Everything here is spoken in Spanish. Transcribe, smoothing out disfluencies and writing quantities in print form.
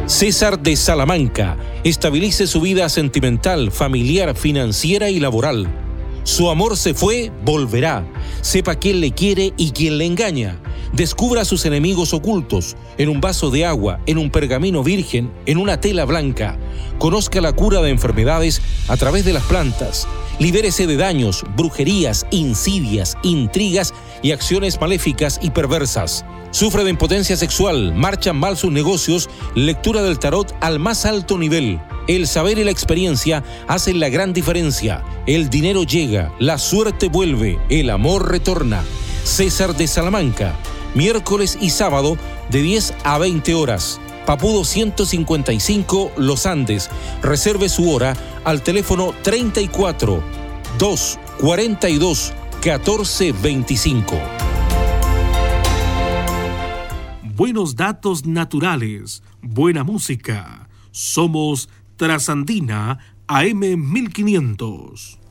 César de Salamanca. Estabilice su vida sentimental, familiar, financiera y laboral. Su amor se fue, volverá. Sepa quién le quiere y quién le engaña. Descubra a sus enemigos ocultos en un vaso de agua, en un pergamino virgen, en una tela blanca. Conozca la cura de enfermedades a través de las plantas. Libérese de daños, brujerías, insidias, intrigas y acciones maléficas y perversas. Sufre de impotencia sexual, marchan mal sus negocios, lectura del tarot al más alto nivel. El saber y la experiencia hacen la gran diferencia. El dinero llega, la suerte vuelve, el amor retorna. César de Salamanca, miércoles y sábado de 10 a 20 horas. Papudo 155, Los Andes. Reserve su hora al teléfono 34 242 1425. Buenos datos naturales, buena música. Somos Trasandina AM 1500.